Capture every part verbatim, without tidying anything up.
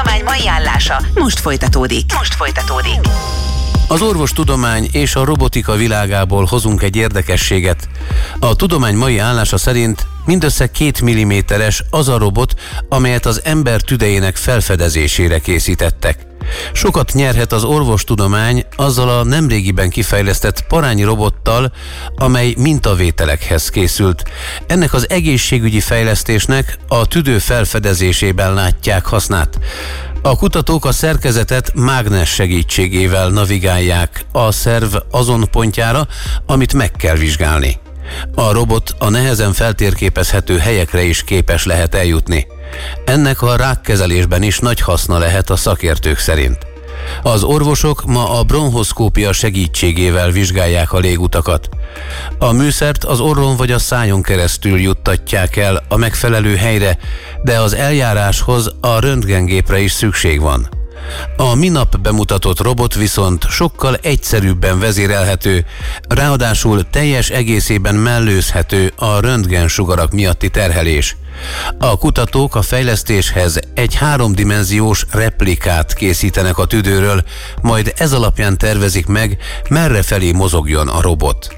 tudomány mai állása most folytatódik. Most folytatódik. Az orvostudomány és a robotika világából hozunk egy érdekességet. A tudomány mai állása szerint mindössze két milliméteres az a robot, amelyet az ember tüdejének felfedezésére készítettek. Sokat nyerhet az orvostudomány azzal a nemrégiben kifejlesztett parányi robottal, amely mintavételekhez készült. Ennek az egészségügyi fejlesztésnek a tüdő felfedezésében látják hasznát. A kutatók a szerkezetet mágnes segítségével navigálják a szerv azon pontjára, amit meg kell vizsgálni. A robot a nehezen feltérképezhető helyekre is képes lehet eljutni. Ennek a rákkezelésben is nagy haszna lehet a szakértők szerint. Az orvosok ma a bronchoszkópia segítségével vizsgálják a légutakat. A műszert az orron vagy a szájon keresztül juttatják el a megfelelő helyre, de az eljáráshoz a röntgengépre is szükség van. A minap bemutatott robot viszont sokkal egyszerűbben vezérelhető, ráadásul teljes egészében mellőzhető a röntgensugarak miatti terhelés. A kutatók a fejlesztéshez egy háromdimenziós replikát készítenek a tüdőről, majd ez alapján tervezik meg, merrefelé mozogjon a robot.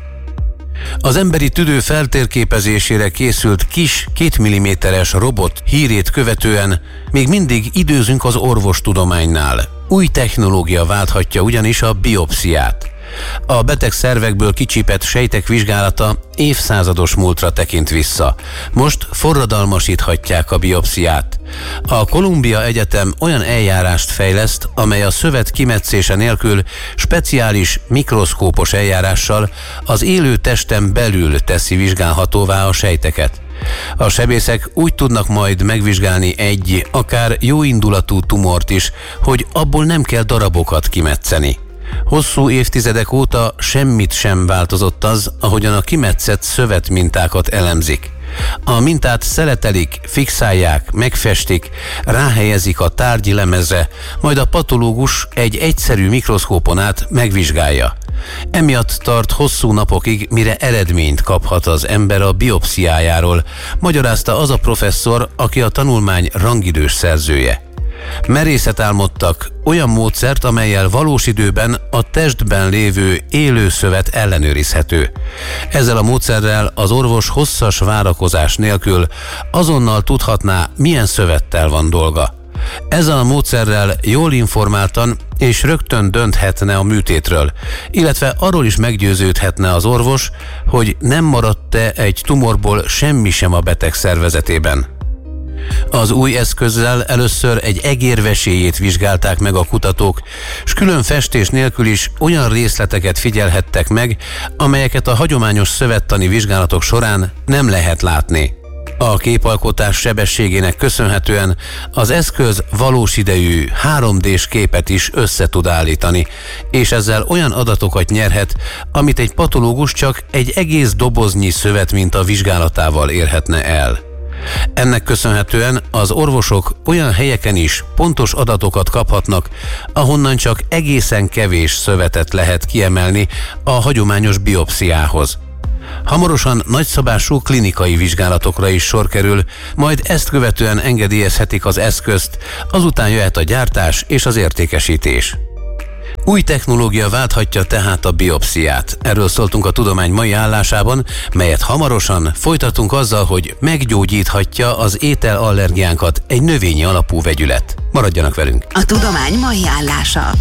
Az emberi tüdő feltérképezésére készült kis két milliméteres robot hírét követően még mindig időzünk az orvostudománynál. Új technológia válthatja ugyanis a biopsziát. A beteg szervekből kicsípett sejtek vizsgálata évszázados múltra tekint vissza. Most forradalmasíthatják a biopsziát. A Columbia Egyetem olyan eljárást fejleszt, amely a szövet kimetszése nélkül speciális mikroszkópos eljárással az élő testen belül teszi vizsgálhatóvá a sejteket. A sebészek úgy tudnak majd megvizsgálni egy, akár jóindulatú tumort is, hogy abból nem kell darabokat kimetszeni. Hosszú évtizedek óta semmit sem változott az, ahogyan a kimetszett szövetmintákat elemzik. A mintát szeletelik, fixálják, megfestik, ráhelyezik a tárgyi lemezre, majd a patológus egy egyszerű mikroszkópon át megvizsgálja. Emiatt tart hosszú napokig, mire eredményt kaphat az ember a biopsziájáról, magyarázta az a professzor, aki a tanulmány rangidős szerzője. Merészet álmodtak olyan módszert, amellyel valós időben a testben lévő élő szövet ellenőrizhető. Ezzel a módszerrel az orvos hosszas várakozás nélkül azonnal tudhatná, milyen szövettel van dolga. Ezzel a módszerrel jól informáltan és rögtön dönthetne a műtétről, illetve arról is meggyőződhetne az orvos, hogy nem maradt-e egy tumorból semmi sem a beteg szervezetében. Az új eszközzel először egy egér veséjét vizsgálták meg a kutatók, s külön festés nélkül is olyan részleteket figyelhettek meg, amelyeket a hagyományos szövettani vizsgálatok során nem lehet látni. A képalkotás sebességének köszönhetően az eszköz valós idejű három dés képet is össze tud állítani, és ezzel olyan adatokat nyerhet, amit egy patológus csak egy egész doboznyi szövetminta vizsgálatával érhetne el. Ennek köszönhetően az orvosok olyan helyeken is pontos adatokat kaphatnak, ahonnan csak egészen kevés szövetet lehet kiemelni a hagyományos biopsziához. Hamarosan nagyszabású klinikai vizsgálatokra is sor kerül, majd ezt követően engedélyezhetik az eszközt, azután jöhet a gyártás és az értékesítés. Új technológia válthatja tehát a biopsziát. Erről szóltunk a tudomány mai állásában, melyet hamarosan folytatunk azzal, hogy meggyógyíthatja az ételallergiánkat egy növényi alapú vegyület. Maradjanak velünk! A tudomány mai állása.